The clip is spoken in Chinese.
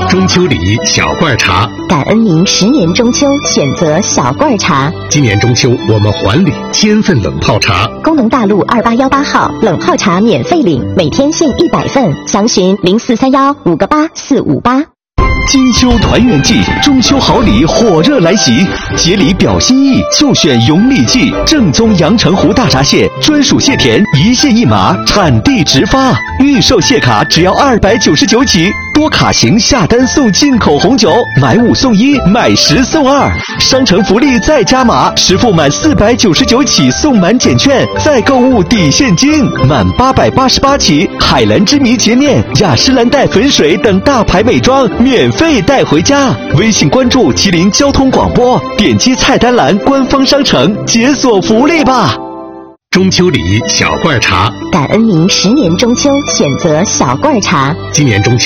中秋礼小罐茶， 感恩您10年中秋选择小罐茶。 今年中秋我们还礼1000份冷泡茶。 工农大路2818号冷泡茶免费领，每天限100份，详询0431-58458。 金秋团圆季，中秋好礼火热来袭，节礼表心意，就选永礼记正宗阳澄湖大闸蟹，专属蟹田，一蟹一码，产地直发，预售蟹卡只要299起，多卡型下单送进口红酒，买5送1，买10送2，商城福利再加码，实付满499起送满减券，再购物抵现金，满888起，海蓝之谜洁面、雅诗兰黛粉水等大牌美妆免费带回家。微信关注麒麟交通广播，点击菜单栏官方商城解锁福利吧。 中秋礼小罐茶， 感恩您10年中秋选择小罐茶。 今年中秋